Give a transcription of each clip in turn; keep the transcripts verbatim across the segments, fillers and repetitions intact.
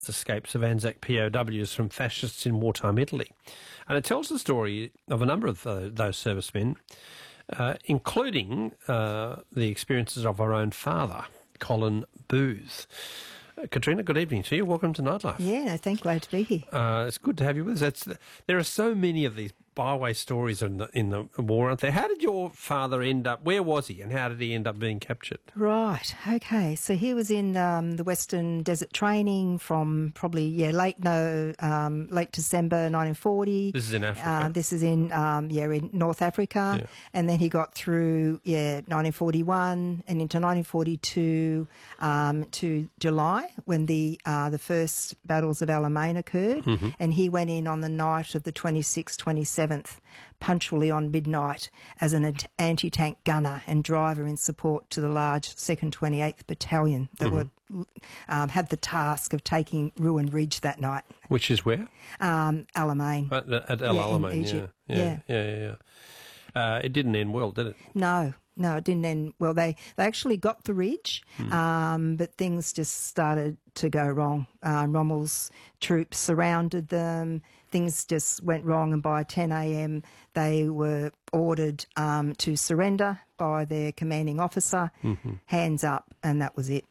escapes of Anzac P O Ws from fascists in wartime Italy. And it tells the story of a number of the, those servicemen, uh, including uh, the experiences of our own father, Colin Booth. Uh, Katrina, good evening to you. Welcome to Nightlife. Yeah, no, thank glad to be here. Uh, it's good to have you with us. That's, there are so many of these byway stories in the, in the war, aren't there? How did your father end up, where was he, and how did he end up being captured? Right, okay. So he was in um, the Western Desert training from probably, yeah, late, no, um, late December nineteen forty. This is in Africa? Uh, this is in, um, yeah, in North Africa. Yeah. And then he got through, yeah, nineteen forty-one and into nineteen forty-two um, to July when the uh, the first battles of Alamein occurred. Mm-hmm. And he went in on the night of the twenty-sixth, twenty-seventh, punctually on midnight as an anti-tank gunner and driver in support to the large second twenty-eighth Battalion that Mm-hmm. were um, had the task of taking Ruin Ridge that night. Which is where? Um, Alamein. At, at El Yeah, in Alamein, Egypt. yeah. Yeah, yeah, yeah. yeah. Uh, it didn't end well, did it? No, no, it didn't end well. They they actually got the ridge, Mm. um, but things just started to go wrong. Uh, Rommel's troops surrounded them. Things just went wrong, and by ten a.m. they were ordered um, to surrender by their commanding officer. Mm-hmm. Hands up, and that was it.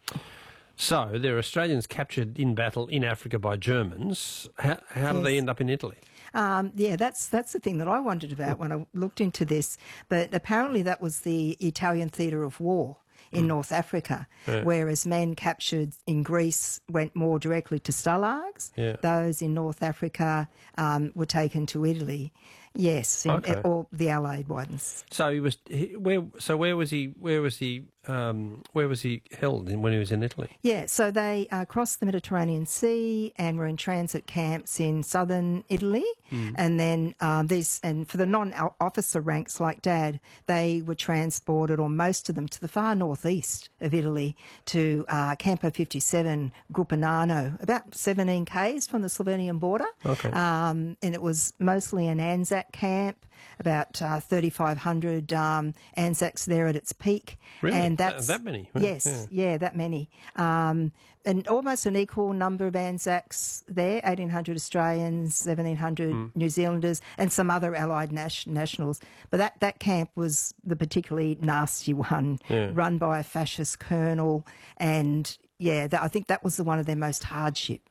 So there are Australians captured in battle in Africa by Germans. How, how did they Yes. end up in Italy? Um, yeah, that's that's the thing that I wondered about when I looked into this. But apparently that was the Italian theatre of war in North Africa, Yeah. whereas men captured in Greece went more directly to stalags. Yeah. Those in North Africa um, were taken to Italy. Yes, in, Okay. or the Allied ones. So he was he, where? So where was he? Where was he? Um, where was he held in, when he was in Italy? Yeah, so they uh, crossed the Mediterranean Sea and were in transit camps in southern Italy. Mm. And then um, these, and for the non-officer ranks like Dad, they were transported, or most of them, to the far northeast of Italy to uh, Campo fifty-seven, Gruppinano, about seventeen kays from the Slovenian border. Okay. Um, and it was mostly an Anzac camp, about uh, thirty-five hundred um, Anzacs there at its peak. Really? And that's, That- that many? Yes, Yeah. yeah, that many. Um, and almost an equal number of Anzacs there, eighteen hundred Australians, seventeen hundred Mm. New Zealanders, and some other Allied nas- nationals. But that, that camp was the particularly nasty one, Yeah. run by a fascist colonel. And, yeah, that, I think that was the one of their most hardship.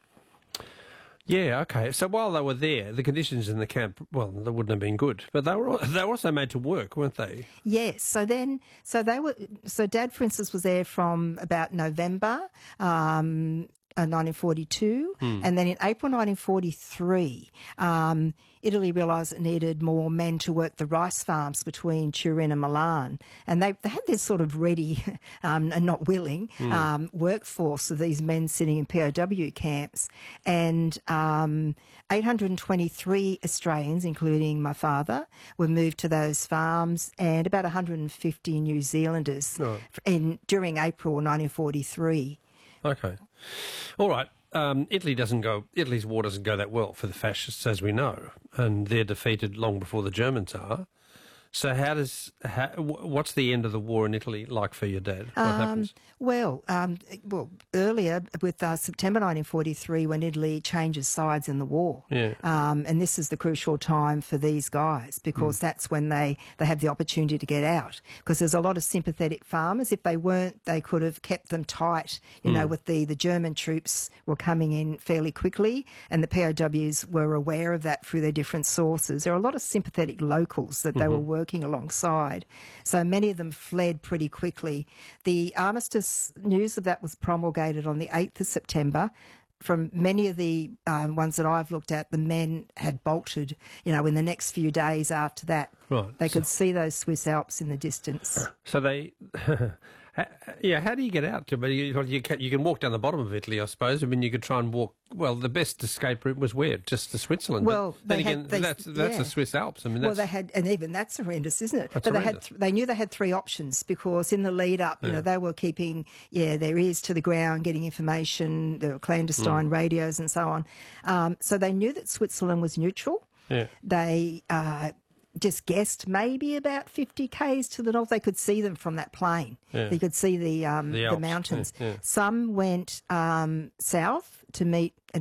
Yeah, okay. So while they were there, the conditions in the camp, well, they wouldn't have been good. But they were they were also made to work, weren't they? Yes. So then, so they were, so Dad, for instance, was there from about November, um, uh, nineteen forty-two. And then in April nineteen forty-three, um, Italy realised it needed more men to work the rice farms between Turin and Milan. And they, they had this sort of ready, um, and not willing, um, workforce of these men sitting in P O W camps. And, um, eight hundred twenty-three Australians, including my father, were moved to those farms, and about one hundred fifty New Zealanders Right. in, during April nineteen forty-three. Okay. All right. Um, Italy doesn't go. Italy's war doesn't go that well for the fascists, as we know, and they're defeated long before the Germans are. So, how does how, wh- what's the end of the war in Italy like for your dad? What happens? Well, um, well, earlier with uh, September nineteen forty-three, when Italy changes sides in the war, Yeah. um, and this is the crucial time for these guys because that's when they, they have the opportunity to get out. Because there's a lot of sympathetic farmers. If they weren't, they could have kept them tight. You know, with the the German troops were coming in fairly quickly, and the P O Ws were aware of that through their different sources. There are a lot of sympathetic locals that they were working alongside. So many of them fled pretty quickly. The armistice news of that was promulgated on the eighth of September. From many of the um, ones that I've looked at, the men had bolted, you know, in the next few days after that. Right. They could see those Swiss Alps in the distance. So they, yeah. How do you get out? To, but you, you can you can walk down the bottom of Italy, I suppose. I mean, you could try and walk. Well, the best escape route was where? Just to Switzerland. Well, but then they had- again, they- that's that's yeah. the Swiss Alps. I mean, Well, that's, they had, and even that's horrendous, isn't it? That's but they had, horrendous. they knew they had three options because in the lead up, you know, they were keeping, yeah, their ears to the ground, getting information, there were clandestine Mm. radios and so on. Um, so they knew that Switzerland was neutral. Yeah. They uh, just guessed maybe about fifty kays to the north. They could see them from that plain. Yeah. They could see the um, The the, Alps, mountains. yeah, yeah. Some went um, south to meet